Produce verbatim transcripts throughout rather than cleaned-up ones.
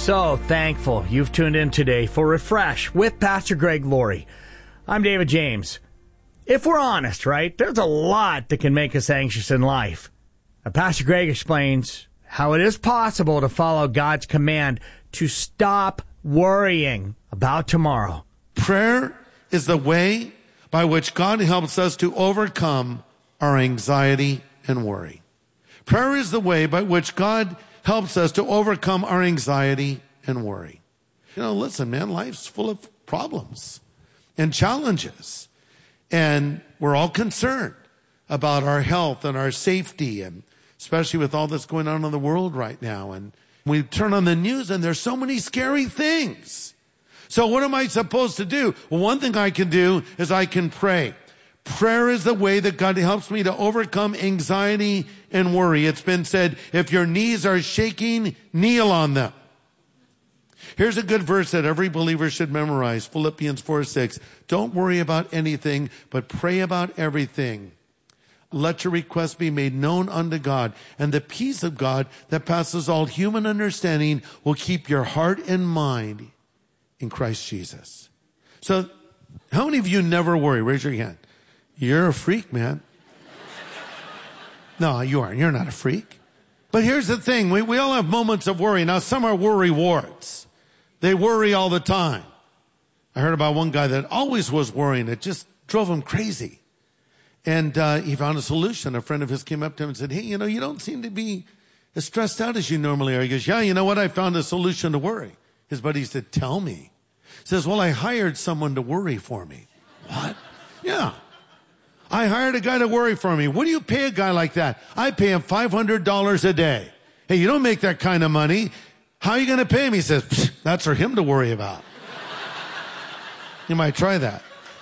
So thankful you've tuned in today for Refresh with Pastor Greg Laurie. I'm David James. If we're honest, right, there's a lot that can make us anxious in life. Now, Pastor Greg explains how it is possible to follow God's command to stop worrying about tomorrow. Prayer is the way by which God helps us to overcome our anxiety and worry. Prayer is the way by which God helps us to overcome our anxiety and worry. You know, listen, man, life's full of problems and challenges. And we're all concerned about our health and our safety, and especially with all that's going on in the world right now. And we turn on the news and there's so many scary things. So what am I supposed to do? Well, one thing I can do is I can pray. Prayer is the way that God helps me to overcome anxiety and worry. It's been said, if your knees are shaking, kneel on them. Here's a good verse that every believer should memorize. Philippians four six. Don't worry about anything, but pray about everything. Let your requests be made known unto God, and the peace of God that passes all human understanding will keep your heart and mind in Christ Jesus. So, how many of you never worry? Raise your hand. You're a freak, man. No, you aren't. You're not a freak. But here's the thing. We, we all have moments of worry. Now, some are worry warts. They worry all the time. I heard about one guy that always was worrying. It just drove him crazy. And uh, he found a solution. A friend of his came up to him and said, hey, you know, you don't seem to be as stressed out as you normally are. He goes, yeah, you know what? I found a solution to worry. His buddy said, tell me. He says, well, I hired someone to worry for me. What? Yeah. I hired a guy to worry for me. What do you pay a guy like that? I pay him five hundred dollars a day. Hey, you don't make that kind of money. How are you going to pay him? He says, that's for him to worry about. You might try that.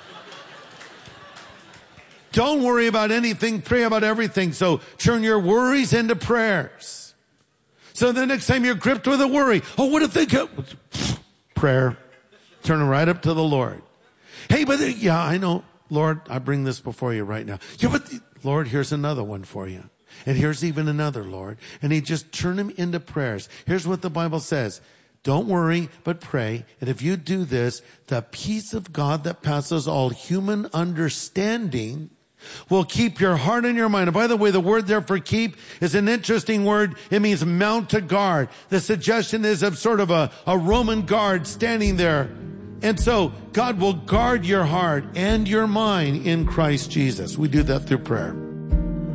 Don't worry about anything. Pray about everything. So turn your worries into prayers. So the next time you're gripped with a worry, oh, what if they get prayer? Turn it right up to the Lord. Hey, but yeah, I know. Lord, I bring this before you right now. Yeah, but Lord, here's another one for you. And here's even another, Lord. And he just turn them into prayers. Here's what the Bible says. Don't worry, but pray. And if you do this, the peace of God that passes all human understanding will keep your heart and your mind. And by the way, the word there for keep is an interesting word. It means mount to guard. The suggestion is of sort of a, a Roman guard standing there. And so God will guard your heart and your mind in Christ Jesus. We do that through prayer.